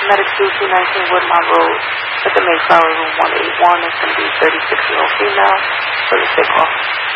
Medic 2219 Woodmont Road, at the Mayflower Room 181. It's going to be 36-year-old female for the sick office.